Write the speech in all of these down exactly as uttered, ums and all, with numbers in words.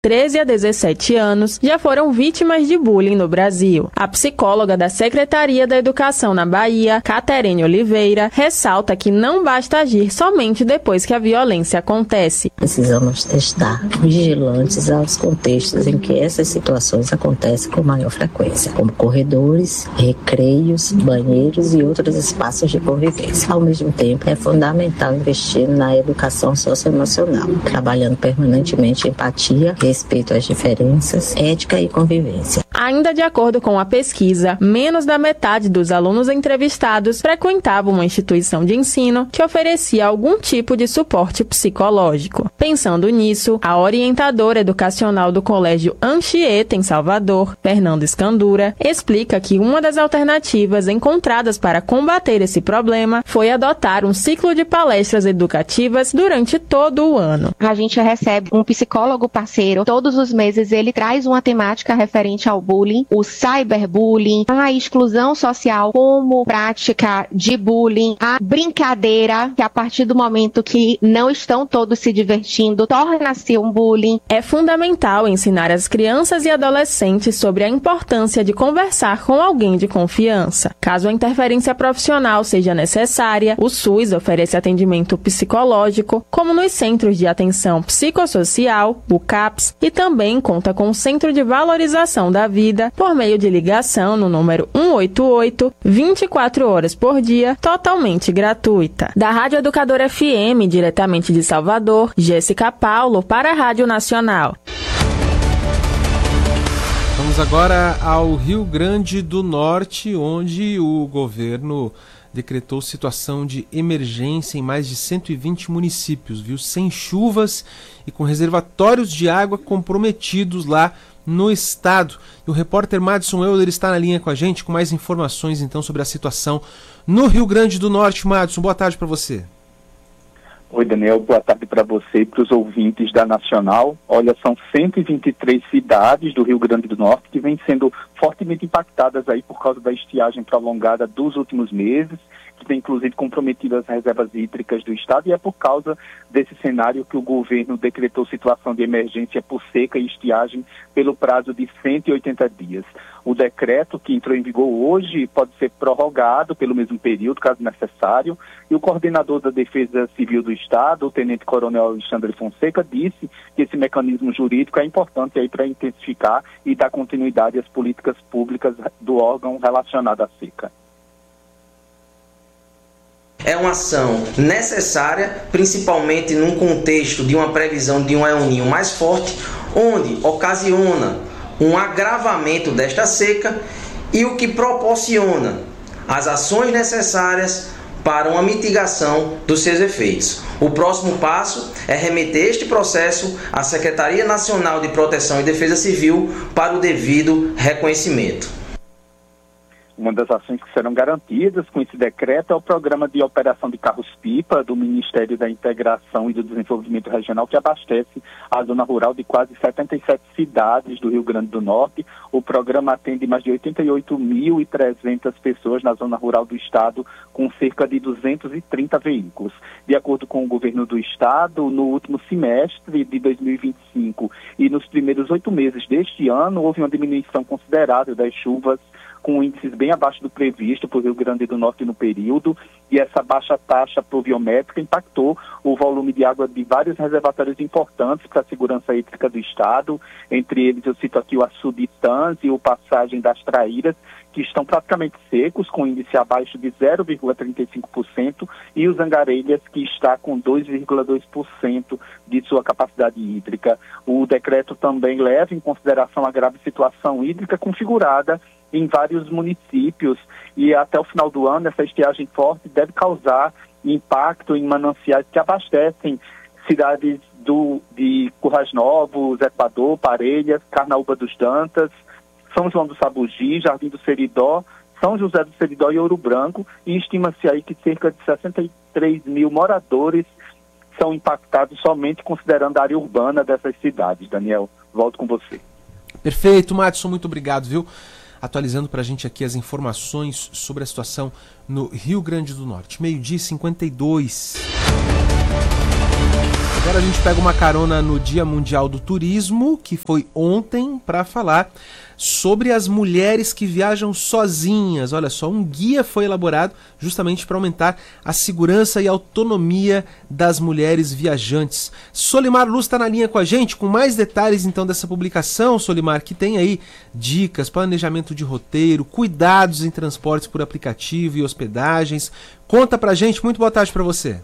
treze a dezessete anos já foram vítimas de bullying no Brasil. A psicóloga da Secretaria da Educação na Bahia, Caterine Oliveira, ressalta que não basta agir somente depois que a violência acontece. Precisamos estar vigilantes aos contextos em que essas situações acontecem com maior frequência, como corredores, recreios, banheiros e outros espaços de convivência. Ao mesmo tempo, é fundamental investir na educação socioemocional, trabalhando permanentemente empatia, respeito às diferenças, ética e convivência. Ainda de acordo com a pesquisa, menos da metade dos alunos entrevistados frequentavam uma instituição de ensino que oferecia algum tipo de suporte psicológico. Pensando nisso, a orientadora educacional do Colégio Anchieta, em Salvador, Fernanda Escandura, explica que uma das alternativas encontradas para combater esse problema foi adotar um ciclo de palestras educativas durante todo o ano. A gente recebe um psicólogo parceiro, todos os meses ele traz uma temática referente ao bullying, o cyberbullying, a exclusão social como prática de bullying, a brincadeira, que a partir do momento que não estão todos se divertindo, torna-se um bullying. É fundamental ensinar as crianças e adolescentes sobre a importância de conversar com alguém de confiança. Caso a interferência profissional seja necessária, o SUS oferece atendimento psicológico, como nos Centros de Atenção Psicossocial, o CAPS, e também conta com o Centro de Valorização da Vida, por meio de ligação no número um oito oito, vinte e quatro horas por dia, totalmente gratuita. Da Rádio Educadora F M, diretamente de Salvador, Jéssica Paulo, para a Rádio Nacional. Vamos agora ao Rio Grande do Norte, onde o governo decretou situação de emergência em mais de cento e vinte municípios, viu? Sem chuvas e com reservatórios de água comprometidos lá no estado. E o repórter Madison Euler está na linha com a gente com mais informações então sobre a situação no Rio Grande do Norte. Madison, boa tarde para você. Oi, Daniel, boa tarde para você e para os ouvintes da Nacional. Olha, são cento e vinte e três cidades do Rio Grande do Norte que vêm sendo fortemente impactadas aí por causa da estiagem prolongada dos últimos meses, que tem inclusive comprometido as reservas hídricas do estado, e é por causa desse cenário que o governo decretou situação de emergência por seca e estiagem pelo prazo de cento e oitenta dias. O decreto, que entrou em vigor hoje, pode ser prorrogado pelo mesmo período, caso necessário, e o coordenador da Defesa Civil do Estado, o tenente-coronel Alexandre Fonseca, disse que esse mecanismo jurídico é importante aí para intensificar e dar continuidade às políticas públicas do órgão relacionado à seca. É uma ação necessária, principalmente num contexto de uma previsão de um El Niño mais forte, onde ocasiona um agravamento desta seca e o que proporciona as ações necessárias para uma mitigação dos seus efeitos. O próximo passo é remeter este processo à Secretaria Nacional de Proteção e Defesa Civil para o devido reconhecimento. Uma das ações que serão garantidas com esse decreto é o programa de operação de carros-pipa do Ministério da Integração e do Desenvolvimento Regional, que abastece a zona rural de quase setenta e sete cidades do Rio Grande do Norte. O programa atende mais de oitenta e oito mil e trezentas pessoas na zona rural do estado, com cerca de duzentos e trinta veículos. De acordo com o governo do estado, no último semestre de dois mil e vinte e cinco e nos primeiros oito meses deste ano, houve uma diminuição considerável das chuvas, com índices bem abaixo do previsto para o Rio Grande do Norte no período, e essa baixa taxa pluviométrica impactou o volume de água de vários reservatórios importantes para a segurança hídrica do estado. Entre eles eu cito aqui o açude Itãs e o Passagem das Traíras, que estão praticamente secos, com índice abaixo de zero vírgula trinta e cinco por cento, e os Angarelhas, que está com dois vírgula dois por cento de sua capacidade hídrica. O decreto também leva em consideração a grave situação hídrica configurada em vários municípios, e até o final do ano essa estiagem forte deve causar impacto em mananciais que abastecem cidades do, de Currais Novos, Equador, Parelhas, Carnaúba dos Dantas, São João do Sabugi, Jardim do Seridó, São José do Seridó e Ouro Branco, e estima-se aí que cerca de sessenta e três mil moradores são impactados somente considerando a área urbana dessas cidades. Daniel, volto com você. Perfeito, Madison, muito obrigado, viu? Atualizando para a gente aqui as informações sobre a situação no Rio Grande do Norte. meio-dia e cinquenta e dois. Agora a gente pega uma carona no Dia Mundial do Turismo, que foi ontem, para falar sobre as mulheres que viajam sozinhas. Olha só, um guia foi elaborado justamente para aumentar a segurança e autonomia das mulheres viajantes. Solimar Luz está na linha com a gente, com mais detalhes então dessa publicação, Solimar, que tem aí dicas, planejamento de roteiro, cuidados em transportes por aplicativo e hospedagens. Conta pra gente, muito boa tarde para você.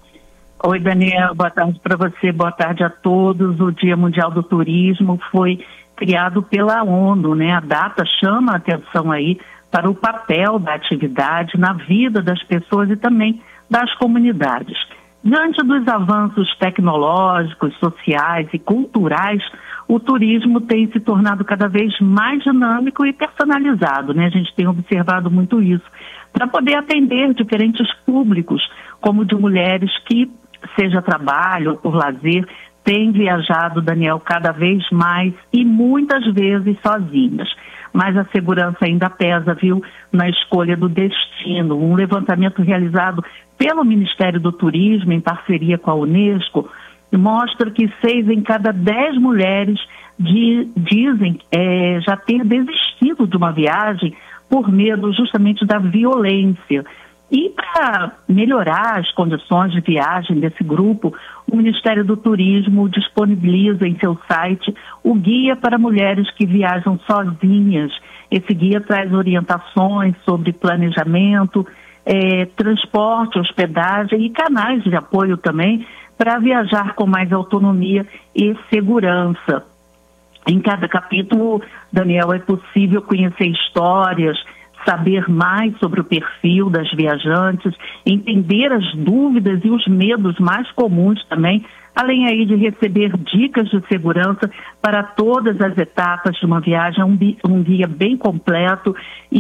Oi, Daniel, boa tarde para você, boa tarde a todos. O Dia Mundial do Turismo foi criado pela ONU, né? A data chama a atenção aí para o papel da atividade na vida das pessoas e também das comunidades. Diante dos avanços tecnológicos, sociais e culturais, o turismo tem se tornado cada vez mais dinâmico e personalizado, né? A gente tem observado muito isso, para poder atender diferentes públicos, como de mulheres que, seja trabalho ou por lazer, têm viajado, Daniel, cada vez mais e muitas vezes sozinhas. Mas a segurança ainda pesa, viu, na escolha do destino. Um levantamento realizado pelo Ministério do Turismo, em parceria com a Unesco, mostra que seis em cada dez mulheres de, dizem é, já ter desistido de uma viagem por medo justamente da violência. E para melhorar as condições de viagem desse grupo, o Ministério do Turismo disponibiliza em seu site o Guia para Mulheres que Viajam Sozinhas. Esse guia traz orientações sobre planejamento, eh, transporte, hospedagem e canais de apoio também para viajar com mais autonomia e segurança. Em cada capítulo, Daniel, é possível conhecer histórias, saber mais sobre o perfil das viajantes, entender as dúvidas e os medos mais comuns também, além aí de receber dicas de segurança para todas as etapas de uma viagem, um, um guia bem completo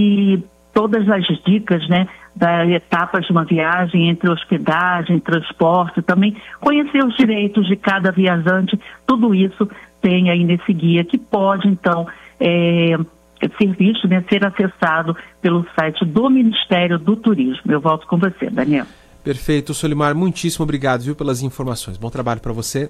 e todas as dicas, né, das etapas de uma viagem, entre hospedagem, transporte, também conhecer os direitos de cada viajante, tudo isso tem aí nesse guia que pode, então, é, ser visto, né, ser acessado pelo site do Ministério do Turismo. Eu volto com você, Daniel. Perfeito, Solimar, muitíssimo obrigado, viu, pelas informações. Bom trabalho para você.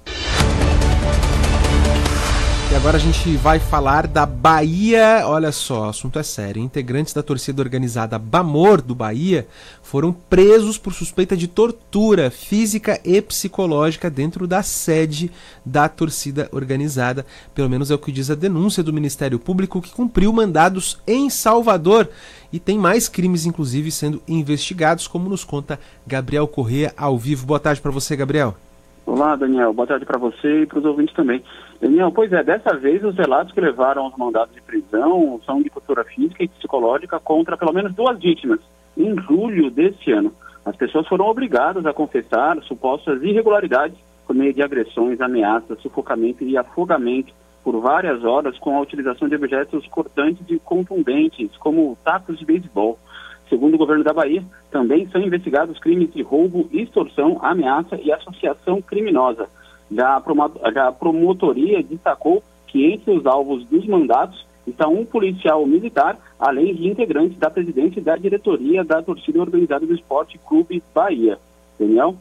E agora a gente vai falar da Bahia. Olha só, o assunto é sério. Integrantes da torcida organizada Bamor do Bahia foram presos por suspeita de tortura física e psicológica dentro da sede da torcida organizada. Pelo menos é o que diz a denúncia do Ministério Público, que cumpriu mandados em Salvador. E tem mais crimes, inclusive, sendo investigados, como nos conta Gabriel Corrêa ao vivo. Boa tarde para você, Gabriel. Olá, Daniel. Boa tarde para você e para os ouvintes também. Daniel, pois é, dessa vez os relatos que levaram aos mandados de prisão são de tortura física e psicológica contra pelo menos duas vítimas, em julho deste ano. As pessoas foram obrigadas a confessar supostas irregularidades por meio de agressões, ameaças, sufocamento e afogamento por várias horas com a utilização de objetos cortantes e contundentes, como tacos de beisebol. Segundo o governo da Bahia, também são investigados crimes de roubo, extorsão, ameaça e associação criminosa. Já a, promo- já a promotoria destacou que entre os alvos dos mandatos está um policial militar, além de integrantes da presidência e da diretoria da torcida organizada do Esporte Clube Bahia. Daniel?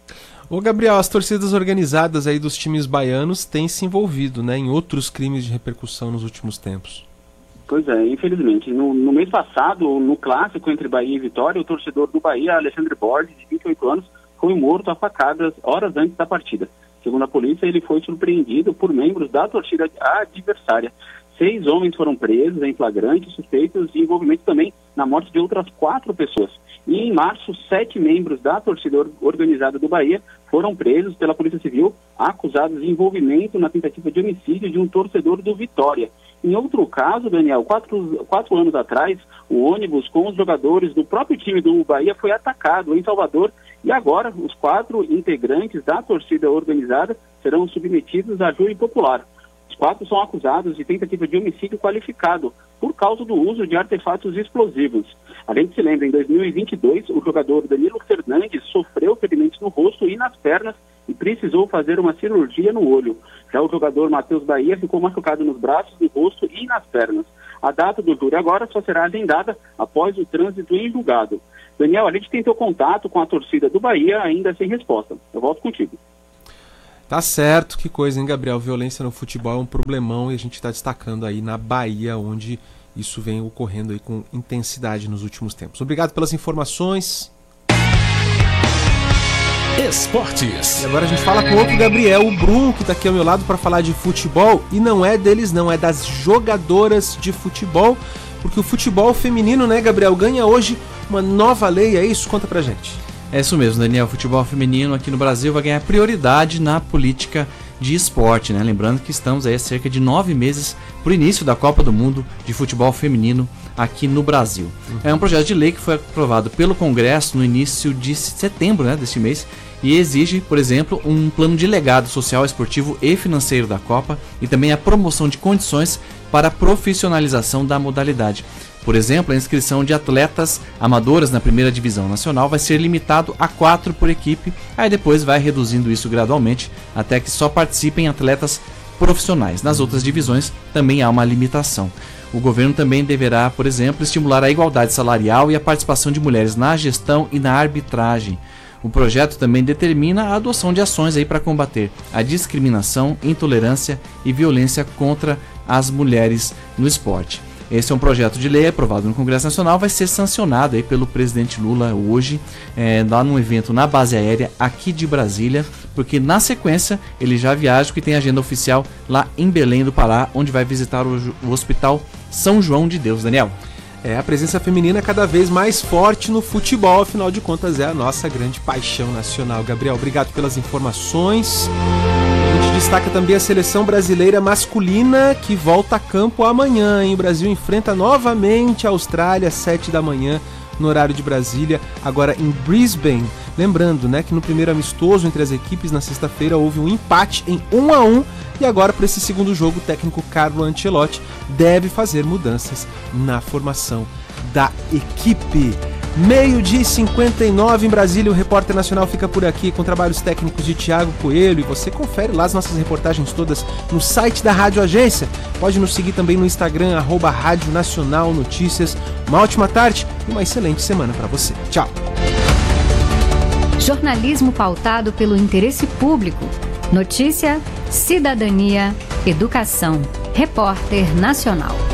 Ô Gabriel, as torcidas organizadas aí dos times baianos têm se envolvido, né, em outros crimes de repercussão nos últimos tempos. Pois é, infelizmente. No, no mês passado, no clássico entre Bahia e Vitória, o torcedor do Bahia, Alexandre Borges, de vinte e oito anos, foi morto a facadas horas antes da partida. Segundo a polícia, ele foi surpreendido por membros da torcida adversária. Seis homens foram presos em flagrante, suspeitos de envolvimento também na morte de outras quatro pessoas. E em março, sete membros da torcida organizada do Bahia foram presos pela Polícia Civil, acusados de envolvimento na tentativa de homicídio de um torcedor do Vitória. Em outro caso, Daniel, quatro, quatro anos atrás, o ônibus com os jogadores do próprio time do Bahia foi atacado em Salvador e agora os quatro integrantes da torcida organizada serão submetidos a júri popular. Os quatro são acusados de tentativa de homicídio qualificado por causa do uso de artefatos explosivos. A gente se lembra, em dois mil e vinte e dois, o jogador Danilo Fernandes sofreu ferimentos no rosto e nas pernas e precisou fazer uma cirurgia no olho. Já o jogador Matheus Bahia ficou machucado nos braços, no rosto e nas pernas. A data do júri agora só será agendada após o trânsito em julgado. Daniel, a gente tentou contato com a torcida do Bahia, ainda sem resposta. Eu volto contigo. Tá certo, que coisa, hein, Gabriel? Violência no futebol é um problemão e a gente está destacando aí na Bahia, onde isso vem ocorrendo aí com intensidade nos últimos tempos. Obrigado pelas informações. Esportes. E agora a gente fala com outro Gabriel, o Bruno, que está aqui ao meu lado para falar de futebol. E não é deles não, é das jogadoras de futebol. Porque o futebol feminino, né, Gabriel, ganha hoje uma nova lei, é isso? Conta pra gente. É isso mesmo, Daniel. O futebol feminino aqui no Brasil vai ganhar prioridade na política de esporte, né? Lembrando que estamos aí há cerca de nove meses para o início da Copa do Mundo de futebol feminino aqui no Brasil. Uhum. É um projeto de lei que foi aprovado pelo Congresso no início de setembro, né, deste mês, e exige, por exemplo, um plano de legado social, esportivo e financeiro da Copa e também a promoção de condições para a profissionalização da modalidade. Por exemplo, a inscrição de atletas amadoras na primeira divisão nacional vai ser limitado a quatro por equipe, aí depois vai reduzindo isso gradualmente até que só participem atletas profissionais. Nas outras divisões também há uma limitação. O governo também deverá, por exemplo, estimular a igualdade salarial e a participação de mulheres na gestão e na arbitragem. O projeto também determina a adoção de ações aí para combater a discriminação, intolerância e violência contra as mulheres no esporte. Esse é um projeto de lei aprovado no Congresso Nacional, vai ser sancionado aí pelo presidente Lula hoje, é, lá num evento na base aérea aqui de Brasília, porque na sequência ele já viaja, que tem agenda oficial lá em Belém do Pará, onde vai visitar o, o Hospital São João de Deus. Daniel. É, a presença feminina é cada vez mais forte no futebol, afinal de contas é a nossa grande paixão nacional. Gabriel, obrigado pelas informações. A gente destaca também a seleção brasileira masculina que volta a campo amanhã, hein? O Brasil enfrenta novamente a Austrália às sete da manhã no horário de Brasília, agora em Brisbane. Lembrando, né, que no primeiro amistoso entre as equipes na sexta-feira houve um empate em um a um e agora para esse segundo jogo o técnico Carlo Ancelotti deve fazer mudanças na formação da equipe. Meio-dia e cinquenta e nove em Brasília, o Repórter Nacional fica por aqui com trabalhos técnicos de Thiago Coelho e você confere lá as nossas reportagens todas no site da Rádio Agência. Pode nos seguir também no Instagram, arroba Rádio Nacional Notícias. Uma ótima tarde e uma excelente semana para você. Tchau! Jornalismo pautado pelo interesse público. Notícia, cidadania, educação. Repórter Nacional.